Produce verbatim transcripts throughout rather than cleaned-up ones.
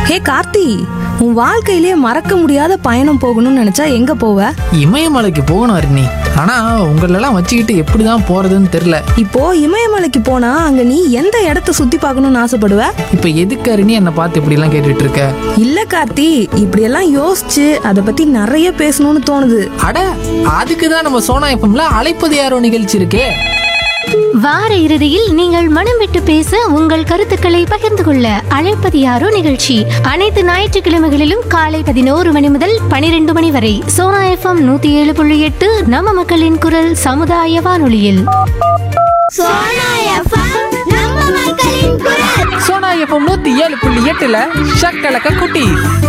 ஹே கார்த்தி, உன் வாழ்க்கையிலே மறக்க முடியாத பயணம் போகணும்னு நினைச்சா எங்க போவ? இமயமலைக்கு போகணும் அருணி. ஆனா உங்களெல்லாம் வச்சுக்கிட்டு எப்படிதான் போறதுன்னு தெரியல. இப்போ இமயமலைக்கு போனா அங்க நீ எந்த இடத்த சுத்தி பார்க்கணும்னு ஆசைப்படுவ? இப்ப எதுக்கு அருணி என்னை பார்த்து இப்படி எல்லாம் கேட்டுட்டு இருக்க? இல்ல கார்த்தி, இப்படியெல்லாம் யோசிச்சு அதை பத்தி நிறைய பேசணும்னு தோணுது. அட, அதுக்குதான் நம்ம சோனா எஃப்எம்ல அழைப்பது யாரோ நிகழ்ச்சி இருக்கே. வார இறுதியில் நீங்கள் மனம் விட்டு பேச உங்கள் கருத்துக்களை பகிர்ந்து கொள்ள அழைப்பது யாரோ நிகழ்ச்சி அனைத்து ஞாயிற்றுக்கிழமைகளிலும் காலை பதினோரு மணி முதல் பனிரெண்டு மணி வரை சோனா எஃப்எம் நூத்தி ஏழு புள்ளி எட்டு நம்ம மக்களின் குரல் சமுதாய வானொலியில். சோனா எஃப்எம் நூத்தி ஏழு புள்ளி எட்டுல ஷக்கலக்க குட்டி.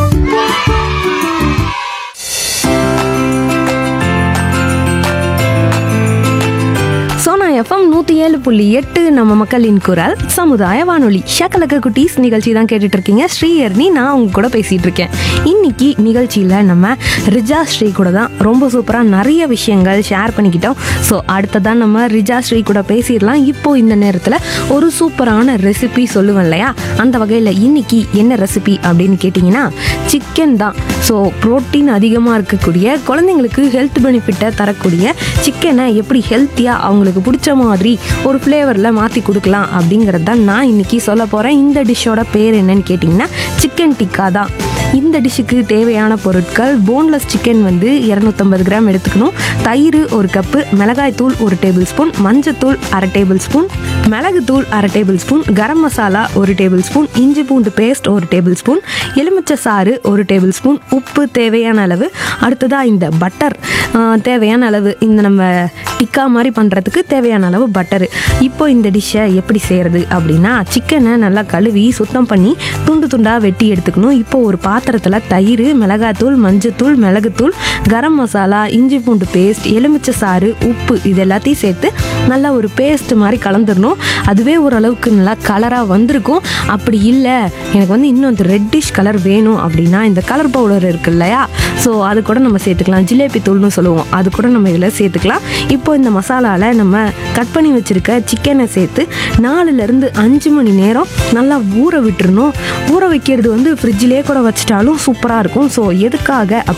சோனா எஃப்எம் நூத்தி ஏழு புள்ளி எட்டு நம்ம மக்களின் குரல் சமுதாய வானொலி. ஷக்கலக்க குட்டீஸ் நிகழ்ச்சி தான் கேட்டுட்டு இருக்கீங்க. ஸ்ரீஹர்னி நான் உங்க கூட பேசிட்டு இருக்கேன். இன்னைக்கு நிகழ்ச்சியில நம்ம ரிஜா ஸ்ரீ கூட தான் ரொம்ப சூப்பரா நிறைய விஷயங்கள் ஷேர் பண்ணிக்கிட்டோம். ஸோ அடுத்ததான் நம்ம ரிஜா ஸ்ரீ கூட பேசிடலாம். இப்போ இந்த நேரத்தில் ஒரு சூப்பரான ரெசிபி சொல்லுவேன் இல்லையா, அந்த வகையில் இன்னைக்கு என்ன ரெசிபி அப்படின்னு கேட்டிங்கன்னா சிக்கன் தான். ஸோ ப்ரோட்டீன் அதிகமாக இருக்கக்கூடிய குழந்தைங்களுக்கு ஹெல்த் பெனிஃபிட்டை தரக்கூடிய சிக்கனை எப்படி ஹெல்த்தியாக அவங்களுக்கு பிடிச்ச மாதிரி ஒரு ஃப்ளேவரில் மாற்றி கொடுக்கலாம் அப்படிங்கிறது தான் நான் இன்னைக்கு சொல்ல போகிறேன். இந்த டிஷ்ஷோட பேர் என்னன்னு கேட்டிங்கன்னா சிக்கன் டிக்கா தான். இந்த டிஷ்ஷுக்கு தேவையான பொருட்கள்: போன்லெஸ் சிக்கன் வந்து இரநூத்தம்பது கிராம் எடுத்துக்கணும், தயிர் ஒரு கப்பு, மிளகாய் தூள் ஒரு டேபிள் ஸ்பூன், மஞ்சத்தூள் அரை டேபிள் ஸ்பூன், மிளகுத்தூள் அரை டேபிள் ஸ்பூன், கரம் மசாலா ஒரு டேபிள் ஸ்பூன், இஞ்சி பூண்டு பேஸ்ட் ஒரு டேபிள் ஸ்பூன், எலுமிச்சை சாறு ஒரு டேபிள் ஸ்பூன், உப்பு தேவையான அளவு. அடுத்ததாக இந்த பட்டர் தேவையான அளவு, இந்த நம்ம டிக்கா மாதிரி பண்ணுறதுக்கு தேவையான அளவு பட்டரு. இப்போ இந்த டிஷ்ஷை எப்படி செய்கிறது அப்படின்னா, சிக்கனை நல்லா கழுவி சுத்தம் பண்ணி துண்டு துண்டாக வெட்டி எடுத்துக்கணும். இப்போ ஒரு பாத்திரத்தில் தயிர், மிளகாத்தூள், மஞ்சத்தூள், மிளகுத்தூள், கரம் மசாலா, இஞ்சி பூண்டு பேஸ்ட், எலுமிச்சை சாறு, உப்பு இது எல்லாத்தையும் சேர்த்து நல்லா ஒரு பேஸ்ட் மாதிரி கலந்துடணும். அதுவே ஓரளவுக்கு நல்லா கலராக வந்திருக்கும். அப்படி இல்லை எனக்கு வந்து இன்னும் அந்த ரெட்டிஷ் கலர் வேணும் அப்படின்னா இந்த கலர் பவுடர் இருக்கு இல்லையா, ஸோ அது கூட நம்ம சேர்த்துக்கலாம். ஜிலேபி தூள்னு சொல்லுவோம், அது கூட நம்ம இதில் சேர்த்துக்கலாம். இப்போ இந்த மசாலாவில் நம்ம கட் பண்ணி வச்சுருக்க சிக்கனை சேர்த்து நாலுலேருந்து அஞ்சு மணி நேரம் நல்லா ஊற விட்டுறணும். ஊற வைக்கிறது வந்து ஃப்ரிட்ஜிலே கூட வச்சுட்டாலும் சூப்பராக இருக்கும். ஸோ எதுக்காக